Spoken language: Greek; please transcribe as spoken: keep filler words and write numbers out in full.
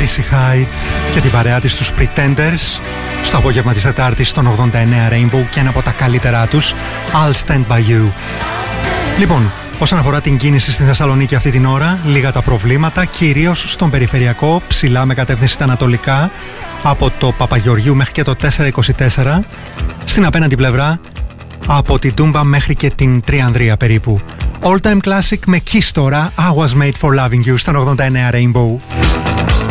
Missy Hyatt και την παρέα της τους Pretenders στο απόγευμα της Τετάρτης στον ογδόντα εννέα Rainbow και ένα από τα καλύτερά τους, I'll Stand By You. Λοιπόν, όσον αφορά την κίνηση στη Θεσσαλονίκη αυτή την ώρα, λίγα τα προβλήματα, κυρίως στον περιφερειακό, ψηλά με κατεύθυνση στα ανατολικά, από το Παπαγεωργίου μέχρι και το τετρακόσια είκοσι τέσσερα, στην απέναντι πλευρά, από την Τούμπα μέχρι και την Τριανδρία περίπου. All Time Classic με Kiss τώρα, I Was Made For Loving You στον ογδόντα εννέα Rainbow.